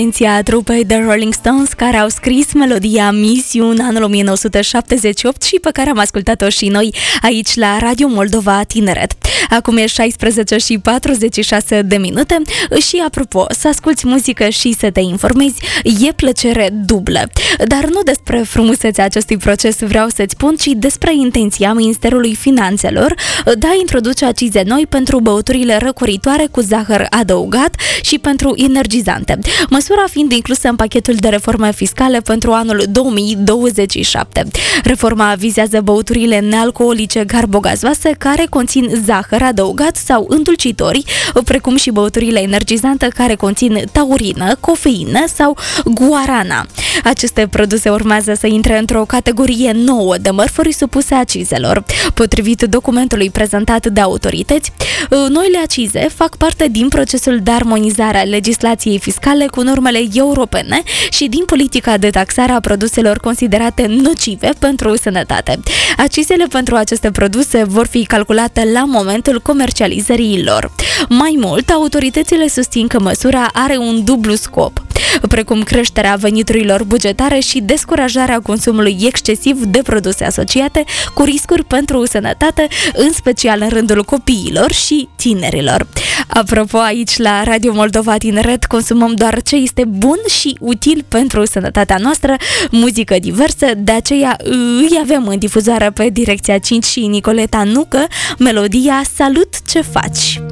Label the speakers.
Speaker 1: Atenția trupei The Rolling Stones, care au scris melodia Miss You în anul 1978 și pe care am ascultat-o și noi aici la Radio Moldova Tineret. Acum e 16 și 46 de minute și apropo, să asculti muzică și să te informezi e plăcere dublă. Dar nu despre frumusețea acestui proces vreau să-ți spun, ci despre intenția Ministerului Finanțelor de a introduce accize noi pentru băuturile răcoritoare cu zahăr adăugat și pentru energizante. Măsura fiind inclusă în pachetul de reforme fiscale pentru anul 2027. Reforma vizează băuturile nealcoolice carbogazoase care conțin zahăr adăugat sau îndulcitori, precum și băuturile energizante care conțin taurină, cofeină sau guarana. Aceste produse urmează să intre într-o categorie nouă de mărfuri supuse accizelor. Potrivit documentului prezentat de autorități, noile accize fac parte din procesul de armonizare a legislației fiscale cu normele europene și din politica de taxare a produselor considerate nocive pentru sănătate. Accizele pentru aceste produse vor fi calculate la momentul comercializării lor. Mai mult, autoritățile susțin că măsura are un dublu scop, precum creșterea veniturilor bugetare și descurajarea consumului excesiv de produse asociate cu riscuri pentru sănătate, în special în rândul copiilor și tinerilor. Apropo, aici la Radio Moldova Tineret consumăm doar ce este bun și util pentru sănătatea noastră, muzică diversă, de aceea îi avem în difuzare pe Direcția 5 și Nicoleta Nucă, melodia Salut ce faci!